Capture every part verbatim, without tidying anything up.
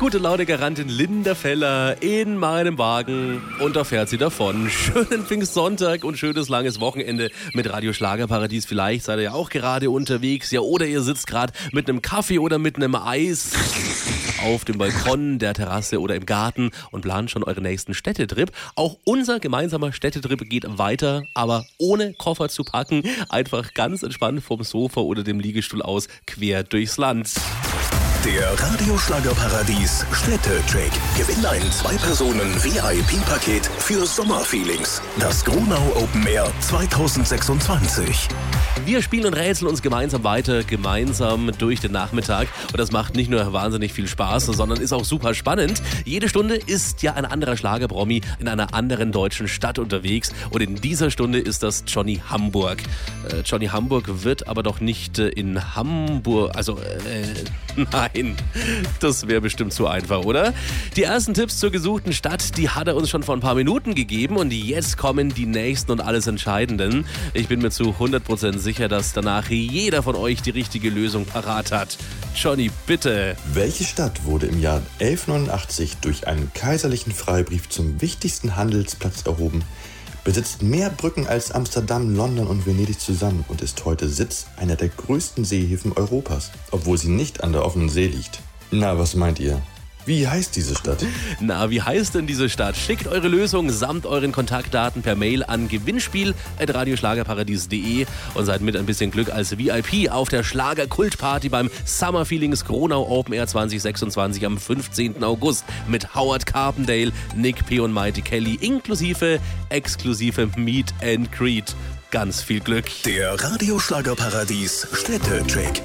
Gute Laune-Garantin Linda Feller in meinem Wagen und da fährt sie davon. Schönen Pfingstsonntag und schönes langes Wochenende mit Radio Schlagerparadies. Vielleicht seid ihr ja auch gerade unterwegs, ja, oder ihr sitzt gerade mit einem Kaffee oder mit einem Eis auf dem Balkon, der Terrasse oder im Garten und plant schon euren nächsten Städtetrip. Auch unser gemeinsamer Städtetrip geht weiter, aber ohne Koffer zu packen. Einfach ganz entspannt vom Sofa oder dem Liegestuhl aus quer durchs Land. Der Radio Schlagerparadies Städtetrick. Gewinn ein Zwei-Personen-V I P-Paket für Sommerfeelings. Das Gronau Open Air zwanzig sechsundzwanzig. Wir spielen und rätseln uns gemeinsam weiter, gemeinsam durch den Nachmittag. Und das macht nicht nur wahnsinnig viel Spaß, sondern ist auch super spannend. Jede Stunde ist ja ein anderer Schlagerpromi in einer anderen deutschen Stadt unterwegs. Und in dieser Stunde ist das Johnny Hamburg. Äh, Johnny Hamburg wird aber doch nicht äh, in Hamburg, also äh, nein, das wäre bestimmt zu einfach, oder? Die ersten Tipps zur gesuchten Stadt, die hat er uns schon vor ein paar Minuten gegeben. Und jetzt kommen die nächsten und alles Entscheidenden. Ich bin mir zu hundert Prozent sicher, dass danach jeder von euch die richtige Lösung parat hat. Johnny, bitte. Welche Stadt wurde im Jahr elfhundertneunundachtzig durch einen kaiserlichen Freibrief zum wichtigsten Handelsplatz erhoben, besitzt mehr Brücken als Amsterdam, London und Venedig zusammen und ist heute Sitz einer der größten Seehäfen Europas, obwohl sie nicht an der offenen See liegt? Na, was meint ihr? Wie heißt diese Stadt? Na, wie heißt denn diese Stadt? Schickt eure Lösung samt euren Kontaktdaten per Mail an gewinnspiel at radioschlagerparadies punkt de und seid mit ein bisschen Glück als V I P auf der Schlager-Kultparty beim Summer Feelings Gronau Open Air zwanzig sechsundzwanzig am fünfzehnten August mit Howard Carpendale, Nick P. und Mighty Kelly inklusive exklusive Meet and Greet. Ganz viel Glück. Der Radio Schlagerparadies Städtetrick.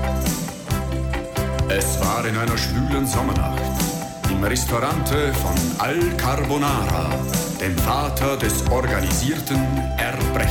Es war in einer schwülen Sommernacht im Restaurante von Al Carbonara, dem Vater des organisierten Erbrechens.